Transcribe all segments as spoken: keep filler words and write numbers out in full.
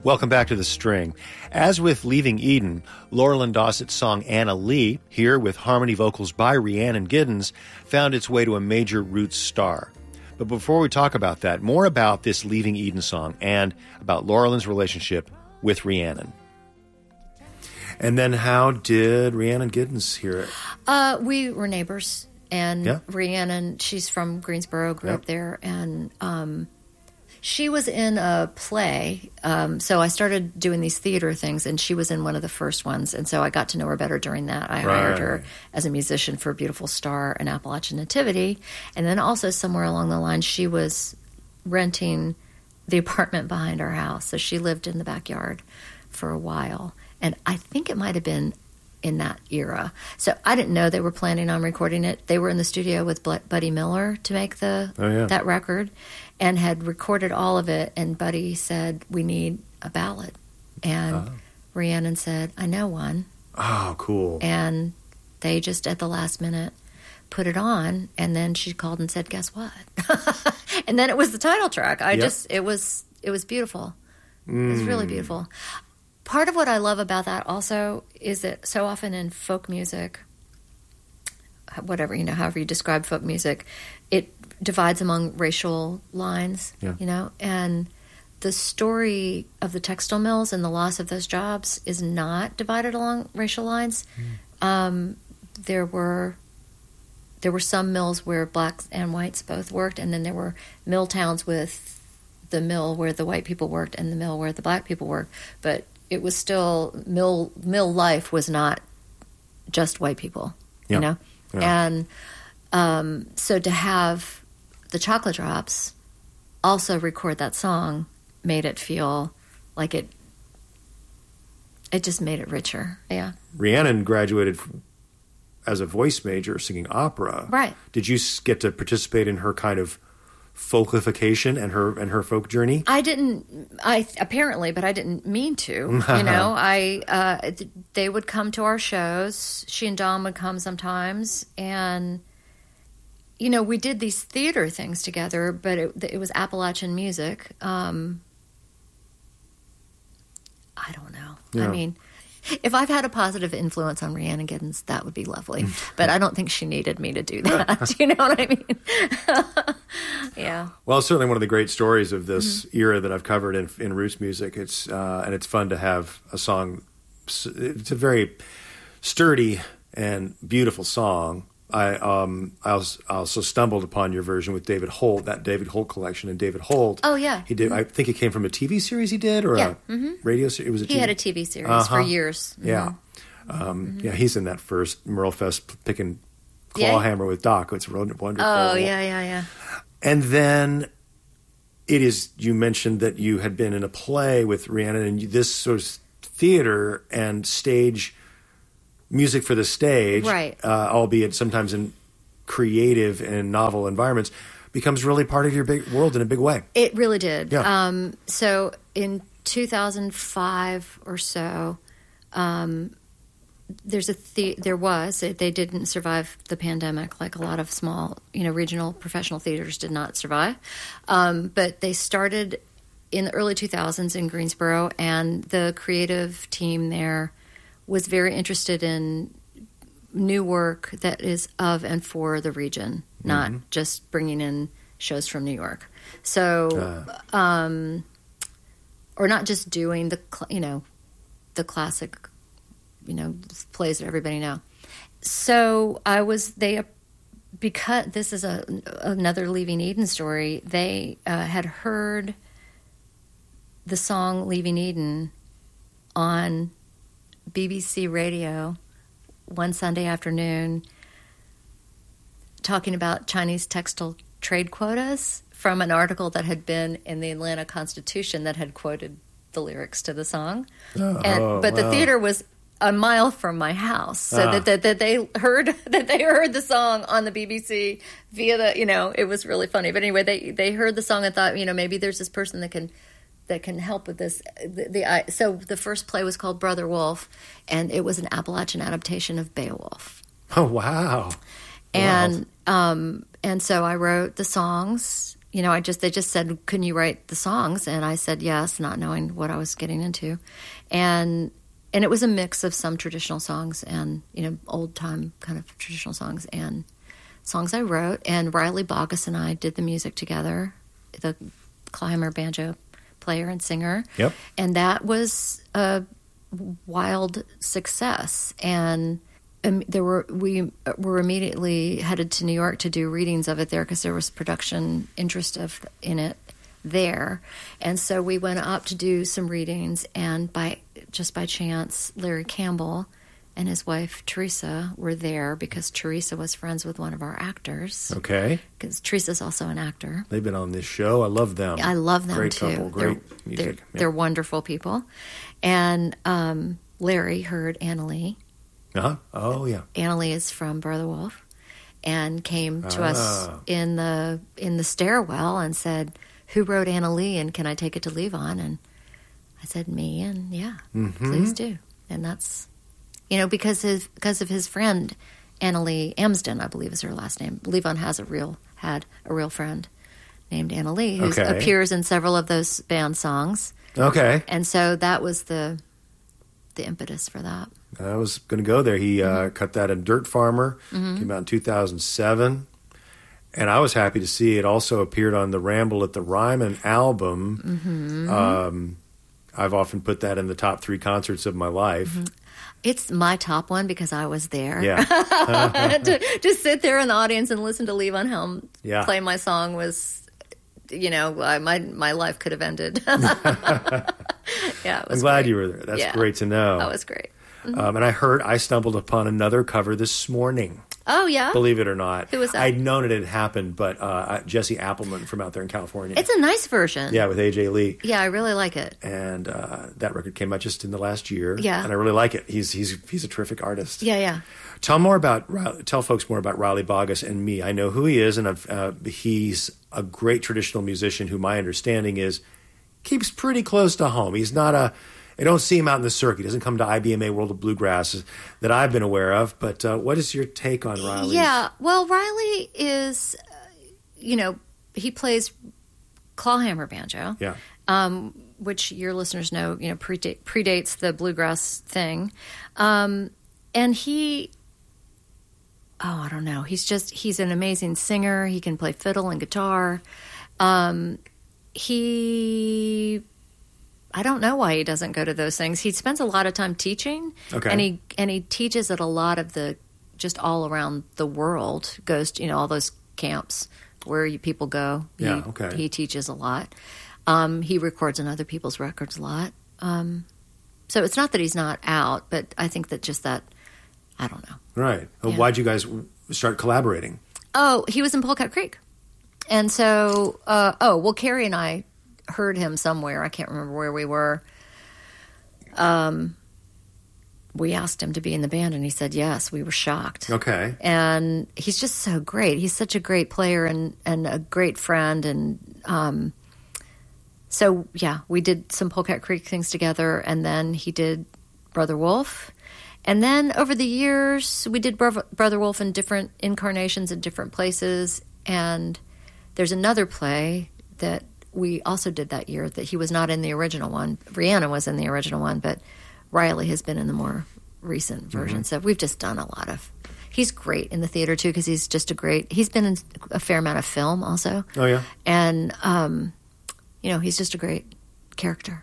Welcome back to The String. As with Leaving Eden, Laurelyn Dossett's song Anna Lee, here with harmony vocals by Rhiannon Giddens, found its way to a major Roots star. But before we talk about that, more about this Leaving Eden song and about Laurelyn's relationship with Rhiannon. And then how did Rhiannon Giddens hear it? Uh, we were neighbors, and yeah. Rhiannon, she's from Greensboro, grew yeah. up there, and um, she was in a play. Um, so I started doing these theater things, and she was in one of the first ones, and so I got to know her better during that. I right. hired her as a musician for Beautiful Star and Appalachian Nativity, and then also somewhere along the line, she was renting the apartment behind our house, so she lived in the backyard for a while. And I think it might have been in that era. So I didn't know they were planning on recording it. They were in the studio with Buddy Miller to make the oh, yeah. that record and had recorded all of it. And Buddy said, we need a ballad. And oh. Rhiannon said, I know one. Oh, cool. And they just at the last minute put it on. And then she called and said, guess what? And then it was the title track. I yep. just, it was, it was beautiful. Mm. It was really beautiful. Part of what I love about that also is that so often in folk music, whatever, you know, however you describe folk music, it divides among racial lines, yeah. you know, and the story of the textile mills and the loss of those jobs is not divided along racial lines. Mm. Um, there were there were some mills where blacks and whites both worked, and then there were mill towns with the mill where the white people worked and the mill where the black people worked, but it was still mill mill life was not just white people, yeah. you know, yeah. and um, so to have the Chocolate Drops also record that song made it feel like it. It just made it richer. Yeah. Rhiannon graduated as a voice major singing opera. Right. Did you get to participate in her kind of folkification and her and her folk journey? I didn't. I apparently, but I didn't mean to. You know, I uh, they would come to our shows. She and Don would come sometimes, and you know, we did these theater things together. But it, it was Appalachian music. Um, I don't know. Yeah. I mean, if I've had a positive influence on Rhiannon Giddens, that would be lovely. But I don't think she needed me to do that. You know what I mean? Yeah. Well, it's certainly one of the great stories of this mm-hmm. era that I've covered in, in roots music. It's uh, and it's fun to have a song. It's a very sturdy and beautiful song. I um I also, I also stumbled upon your version with David Holt, that David Holt collection, and David Holt. Oh yeah, he did. Mm-hmm. I think it came from a T V series he did, or yeah. a mm-hmm. radio series. It was a he T V? had a T V series uh-huh. for years. Mm-hmm. Yeah, um, mm-hmm. yeah. He's in that first Merlefest picking yeah. clawhammer with Doc. It's wonderful. Oh yeah, yeah, yeah. And then it is. You mentioned that you had been in a play with Rhiannon, and you, this sort of theater and stage music for the stage, right? Uh, albeit sometimes in creative and novel environments, becomes really part of your big world in a big way. It really did. Yeah. Um, so in two thousand five or so, um, there's a the- there was they didn't survive the pandemic like a lot of small, you know, regional professional theaters did not survive, um, but they started in the early two thousands in Greensboro, and the creative team there was very interested in new work that is of and for the region, not mm-hmm. just bringing in shows from New York. So, uh. um, or not just doing the, cl- you know, the classic, you know, plays that everybody know. So I was, they, because this is a another Leaving Eden story, they uh, had heard the song Leaving Eden on B B C radio one Sunday afternoon, talking about Chinese textile trade quotas from an article that had been in the Atlanta Constitution that had quoted the lyrics to the song. Oh, and, but wow. the theater was a mile from my house, so ah. that, that that they heard that they heard the song on the B B C via the, you know, it was really funny. But anyway, they they heard the song and thought, you know, maybe there's this person that can that can help with this. The, the I, so the first play was called Brother Wolf, and it was an Appalachian adaptation of Beowulf. Oh wow! And wow. um and so I wrote the songs, you know, I just they just said, "Can you write the songs?" And I said yes, not knowing what I was getting into, and and it was a mix of some traditional songs and, you know, old time kind of traditional songs and songs I wrote. And Riley Bogus and I did the music together, the Clawhammer banjo player and singer. Yep. And that was a wild success. And um, there were we were immediately headed to New York to do readings of it there because there was production interest of in it there. And so we went up to do some readings, and by just by chance, Larry Campbell and his wife Teresa were there because Teresa was friends with one of our actors. Okay. Because Teresa's also an actor. They've been on this show. I love them. I love them great too. Couple, great they're, music. They're, yeah. they're wonderful people. And um, Larry heard Anna Lee. Uh-huh. Oh, yeah. Anna Lee is from Brother Wolf, and came to ah. us in the in the stairwell and said, "Who wrote Anna Lee, and can I take it to Levon?" And I said, "Me," and yeah, mm-hmm. please do. And that's, you know, because his because of his friend Anna Lee Amsden, I believe is her last name. Levon has a real had a real friend named Anna Lee who okay. appears in several of those band songs. Okay, and so that was the the impetus for that. I was going to go there. He uh, mm-hmm. cut that in Dirt Farmer. Mm-hmm. Came out in two thousand seven. And I was happy to see it also appeared on the Ramble at the Ryman album. Mm-hmm. Um, I've often put that in the top three concerts of my life. Mm-hmm. It's my top one because I was there. Yeah. to, to sit there in the audience and listen to Levon Helm yeah. play my song was, you know, I, my my life could have ended. Yeah, it was I'm glad great. you were there. That's yeah. great to know. That was great. Mm-hmm. Um, and I heard I stumbled upon another cover this morning. Oh, yeah? Believe it or not. Who was that? I'd known it had happened, but uh, Jesse Appleman from out there in California. It's a nice version. Yeah, with A J Lee. Yeah, I really like it. And uh, that record came out just in the last year. Yeah. And I really like it. He's he's he's a terrific artist. Yeah, yeah. Tell more about tell folks more about Riley Bogus and me. I know who he is, and I've, uh, he's a great traditional musician who my understanding is keeps pretty close to home. He's not a I don't see him out in the circuit. He doesn't come to I B M A World of Bluegrass that I've been aware of. But uh, what is your take on Riley? Yeah, well, Riley is, uh, you know, he plays clawhammer banjo. Yeah. Um, which your listeners know, you know, predate, predates the bluegrass thing. Um, and he, oh, I don't know. He's just, he's an amazing singer. He can play fiddle and guitar. Um, he... I don't know why he doesn't go to those things. He spends a lot of time teaching, okay. and he and he teaches at a lot of the just all around the world. Goes to, you know, all those camps where you, people go. Yeah, he, okay. He teaches a lot. Um, he records on other people's records a lot. Um, so it's not that he's not out, but I think that just that I don't know. Right. Well, Yeah. why'd you guys start collaborating? Oh, he was in Polecat Creek, and so uh, oh well, Carrie and I heard him somewhere. I can't remember where we were. Um, we asked him to be in the band, and he said yes. We were shocked. Okay. And he's just so great. He's such a great player and, and a great friend. And um, so, yeah, we did some Polecat Creek things together, and then he did Brother Wolf. And then over the years, we did Bro- Brother Wolf in different incarnations in different places. And there's another play that we also did that year that he was not in the original one. Rhiannon was in the original one, but Riley has been in the more recent version. Mm-hmm. So we've just done a lot of... He's great in the theater, too, because he's just a great... He's been in a fair amount of film, also. Oh, yeah? And, um, you know, he's just a great character.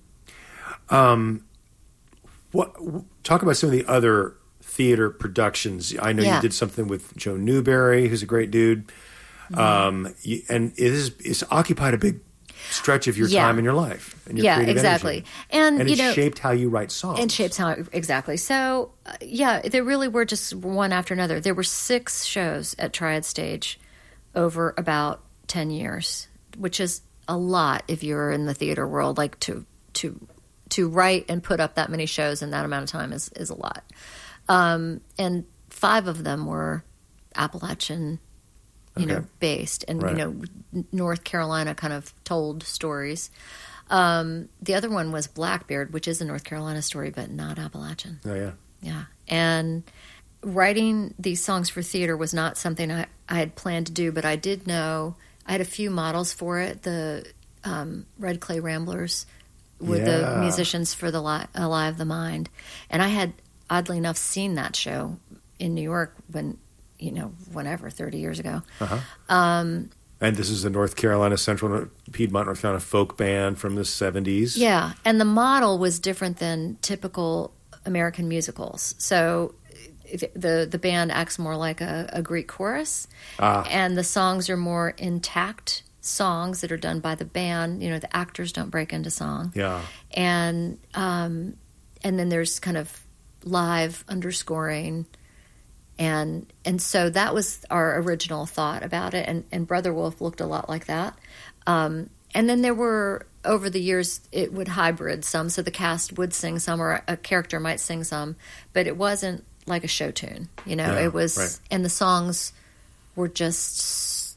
Um, what? Talk about some of the other theater productions. I know Yeah. you did something with Joe Newberry, who's a great dude. Um, you, and it is it's occupied a big stretch of your Yeah. time in your life. And your Yeah, creative exactly. energy. And, and you it know, shaped how you write songs. And shapes how exactly. So, uh, yeah, there really were just one after another. There were six shows at Triad Stage over about ten years, which is a lot if you're in the theater world. Like to to to write and put up that many shows in that amount of time is is a lot. Um, and five of them were Appalachian. You Okay. know, based and Right. you know, North Carolina kind of told stories. Um, the other one was Blackbeard, which is a North Carolina story, but not Appalachian. Oh, yeah. Yeah, and writing these songs for theater was not something I, I had planned to do, but I did know I had a few models for it. The um, Red Clay Ramblers were Yeah. the musicians for the Li- Alive the Mind. And I had, oddly enough, seen that show in New York when, you know, whenever, thirty years ago. Uh-huh. Um, And this is the North Carolina, Central Piedmont, North Carolina folk band from the seventies. yeah. And the model was different than typical American musicals. So the the band acts more like a, a Greek chorus, Ah. and the songs are more intact songs that are done by the band. You know, the actors don't break into song. Yeah. And um, and then there's kind of live underscoring, and and so that was our original thought about it. And and Brother Wolf looked a lot like that. Um, and then there were, over the years, it would hybrid some, so the cast would sing some, or a character might sing some, but it wasn't like a show tune. You know, Yeah, it was, right. and the songs were just s-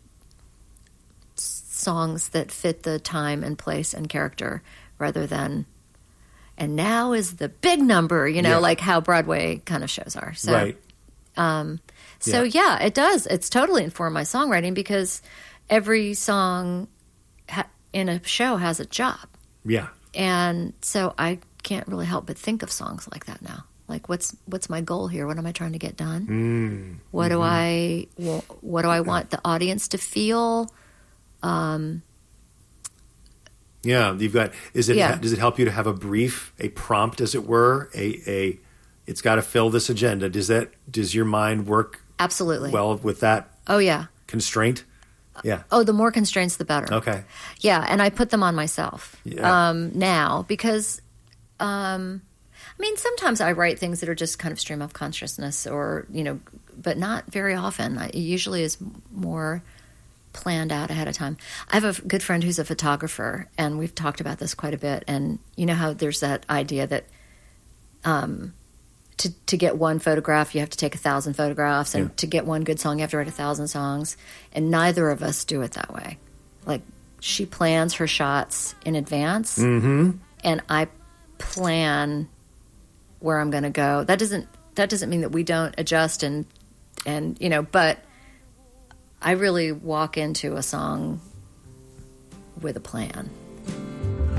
songs that fit the time and place and character, rather than, and now is the big number, you know, Yeah. like how Broadway kind of shows are. So, Right. um, so Yeah. yeah. it does. It's totally informed my songwriting, because every song ha- in a show has a job. Yeah. And so I can't really help but think of songs like that now. Like, what's what's my goal here? What am I trying to get done? Mm. What do I wa- what do I want the audience to feel? Um, Yeah, you've got. Is it? Yeah. Does it help you to have a brief, a prompt, as it were? A a. It's got to fill this agenda. Does that? Does your mind work absolutely. well with that Oh yeah. constraint? Yeah. Oh, the more constraints, the better. Okay. Yeah, and I put them on myself Yeah. um, now, because, um, I mean, sometimes I write things that are just kind of stream of consciousness, or, you know, but not very often. I, it usually is more planned out ahead of time. I have a f- good friend who's a photographer, and we've talked about this quite a bit. And you know how there's that idea that um, to to get one photograph, you have to take a thousand photographs, and Yeah. to get one good song, you have to write a thousand songs. And neither of us do it that way. Like, she plans her shots in advance, Mm-hmm. and I plan where I'm going to go. That doesn't that doesn't mean that we don't adjust and and you know, but I really walk into a song with a plan.